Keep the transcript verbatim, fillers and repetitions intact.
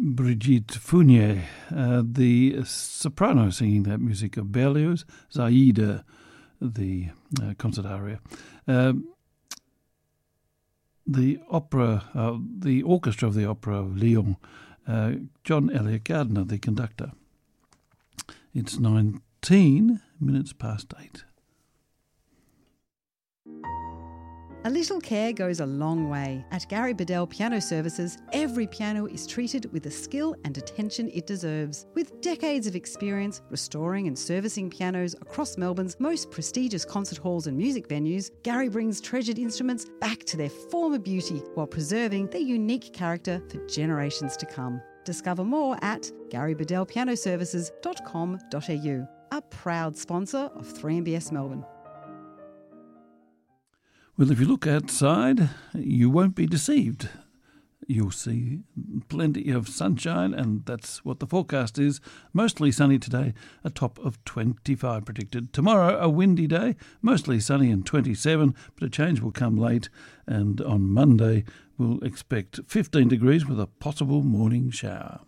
Brigitte Fournier, uh, the soprano singing that music of Berlioz, Zaide, the uh, concert aria. Um, the opera, uh, the orchestra of the Opera of Lyon, uh, John Elliott Gardner, the conductor. It's nineteen minutes past eight. A little care goes a long way. At Gary Bedell Piano Services, every piano is treated with the skill and attention it deserves. With decades of experience restoring and servicing pianos across Melbourne's most prestigious concert halls and music venues, Gary brings treasured instruments back to their former beauty while preserving their unique character for generations to come. Discover more at gary bedell piano services dot com dot a u, a proud sponsor of three M B S Melbourne. Well, if you look outside, you won't be deceived. You'll see plenty of sunshine, and that's what the forecast is. Mostly sunny today, a top of twenty-five predicted. Tomorrow, a windy day, mostly sunny and twenty-seven, but a change will come late. And on Monday, we'll expect fifteen degrees with a possible morning shower.